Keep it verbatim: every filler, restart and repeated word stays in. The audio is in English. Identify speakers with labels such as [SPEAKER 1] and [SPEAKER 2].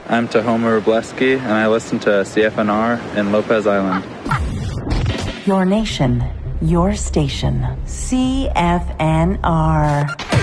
[SPEAKER 1] I'm Tahoma Robleski, and I listen to C F N R in Lopez Island.
[SPEAKER 2] Your nation, your station, C F N R.